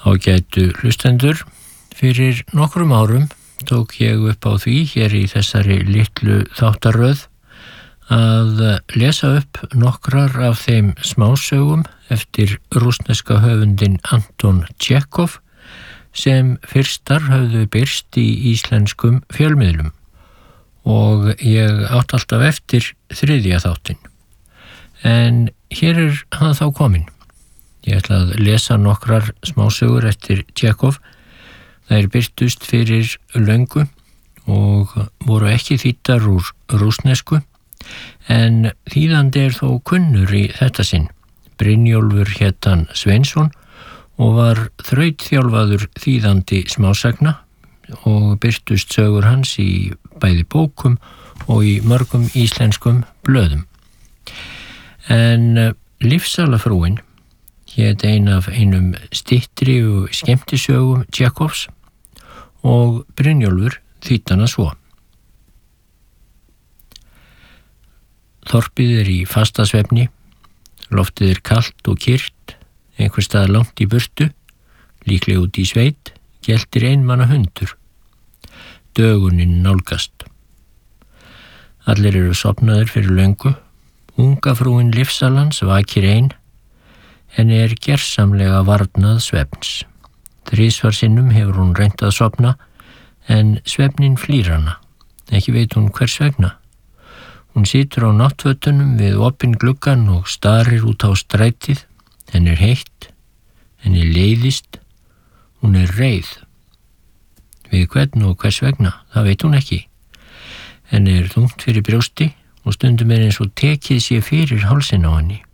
Ágætu hlustendur, fyrir nokkrum árum tók ég upp á því hér í þessari litlu þáttaröð að lesa upp nokkrar af þeim smásögum eftir rússneska höfundinn Anton Tjekhov sem fyrstar höfðu birst í íslenskum fjölmiðlum og ég átt alltaf eftir þriðja þáttinn. En hér hann þá kominn. Ég ætla að lesa nokkrar smásögur eftir Tjekhov. Þær birtust fyrir löngu og voru ekki þýddar úr rússnesku, en þýðandi þó kunnur í þetta sinn. Brynjólfur hét hann Sveinsson og var þrautþjálfaður þýðandi smásagna og birtust sögur hans í bæði bókum og í mörgum íslenskum blöðum. En Lífsalafrúin hét ein af einum styttri og skemmtisögum Tjekhovs og Brynjólfur þýddi hana svo. Þorpið í fastasvefni, loftið kalt og kyrrt, einhvers staðar langt í burtu, líklega út í sveit, geltir einmanna hundur. Dögunin nálgast. Allir eru sofnaðir fyrir löngu, unga frúin Lífsalans vakir ein, henni gersamlega varnað svefns. Þrisvar sinnum hefur hún reynt að sofna, en svefnin flýr hana. Ekki veit hún hvers vegna. Hún situr á náttfötunum við opinn gluggann og starir út á strætið. Henni heitt, henni leiðist, hún reið. Við hvern og hvers vegna, það veit hún ekki. Henni þungt fyrir brjósti og stundum eins og tekið sé fyrir hálsinn á henni.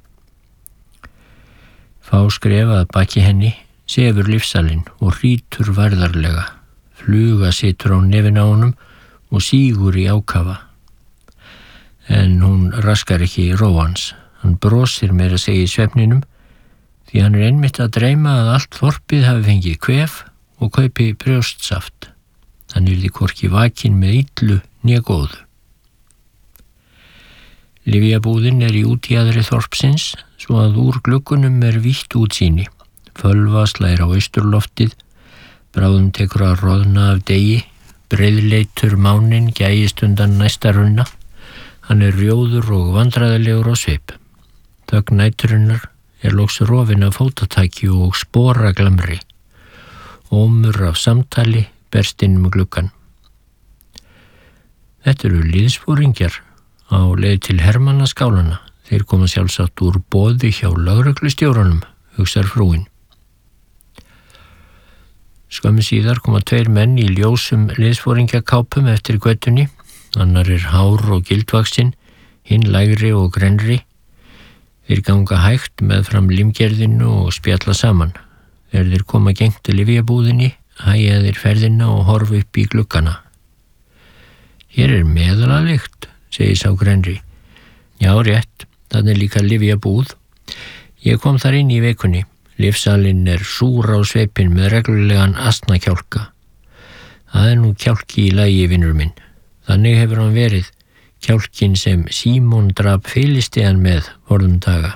Fá skref að baki henni, sefur Lífsalinn og hrýtur varðarlega. Fluga situr á nefinn á honum og sígur í ákafa. En hún raskar ekki ró hans. Hann brosir meira að segja í svefninum, því hann einmitt að dreyma að allt þorpið hafi fengið kvef og kaupi brjóstsaft. Hann yrði hvorki vakinn með illu né góðu. Lyfjabúðin í útjaðri þorpsins, svo að úr gluggunum vítt útsýni. Fölva slær á austurloftið, bráðum tekur að roðna af degi, breiðleitur máninn gægist undan næsta runna. Hann rjóður og vandræðalegur á svip. Þögn næturinnar loks rofin af fótataki og sporaglamri. Ómur af samtali berst inn gluggan. Þetta eru liðsforingjar á leið til hermannaskálanna. Þeir koma sjálfsagt úr boði hjá lögreglustjóranum, hugsar frúin. Skömmu síðar koma 2 menn í ljósum liðsforingjakápum eftir götunni. Annar hár og gildvaxinn, hinn lægri og grenri. Þeir ganga hægt meðfram limgerðinu og spjalla saman. Þegar þeir koma gengt lyfjabúðinni, hægja þeir ferðina og horfa upp í gluggana. Hér meðalalykt, segir sá grenri. Já, rétt, þannig líka lyfjabúð. Ég kom þar inn í vikunni. Lífsalinn súr á sveipinn með reglulegan astnakjálka. Það nú kjálki í lagi, vinur minn. Þannig hefur hann verið, kjálkin sem Símon drap Filistean með vorðum daga.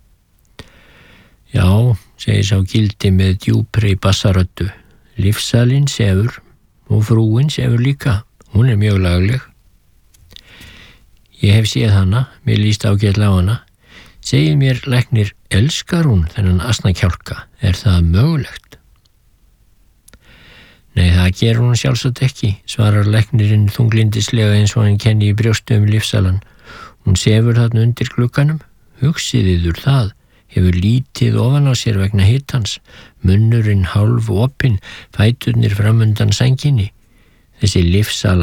Já, segir sá gildi með djúpri bassaröddu. Lífsalinn sefur og frúin sefur líka. Hún mjög lagleg. Ég hef séð hana, mér líst ágætlega á hana. Segið mér, læknir, elskar hún þennan asnakjálka? Það mögulegt? Nei, það gerur hún sjálfsagt ekki, svarar læknirinn þunglindislega eins og hann kenni í brjóstu Lífsalan. Hún sefur þarna undir glugganum. Hugsiðiður það, hefur lítið ofan á sér vegna hitans, munnurinn hálf opinn, fæturnir framundan sænginni. Þessi Lífsala